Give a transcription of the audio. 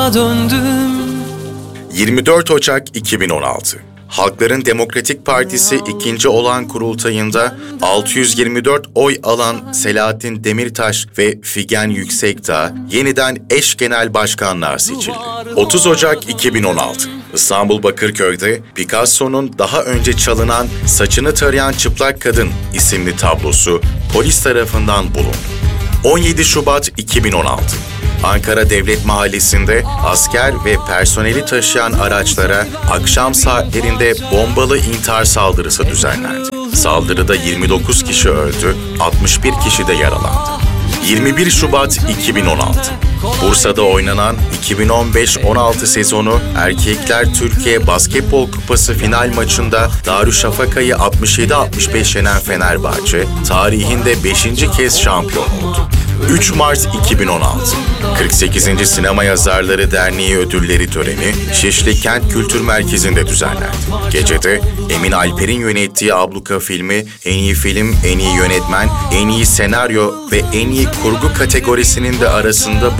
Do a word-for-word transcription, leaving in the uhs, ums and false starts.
döndüm. yirmi dört Ocak iki bin on altı. Halkların Demokratik Partisi ikinci olağan kurultayında altı yüz yirmi dört oy alan Selahattin Demirtaş ve Figen Yüksekdağ yeniden eş genel başkanlığa seçildi. otuz Ocak iki bin on altı. İstanbul Bakırköy'de Picasso'nun daha önce çalınan Saçını Tarayan Çıplak Kadın isimli tablosu polis tarafından bulundu. on yedi Şubat iki bin on altı. Ankara Devlet Mahallesi'nde asker ve personeli taşıyan araçlara akşam saatlerinde bombalı intihar saldırısı düzenlendi. Saldırıda yirmi dokuz kişi öldü, altmış bir kişi de yaralandı. yirmi bir Şubat iki bin on altı. Bursa'da oynanan iki bin on beş on altı sezonu Erkekler Türkiye Basketbol Kupası final maçında Darüşşafaka'yı altmış yedi altmış beş yenen Fenerbahçe, tarihinde beşinci kez şampiyon oldu. üç Mart iki bin on altı. kırk sekizinci Sinema Yazarları Derneği ödülleri töreni Şişli Kent Kültür Merkezi'nde düzenlendi. Gecede Emin Alper'in yönettiği Abluka filmi en iyi film, en iyi yönetmen, en iyi senaryo ve en iyi kurgu kategorisinin de arasında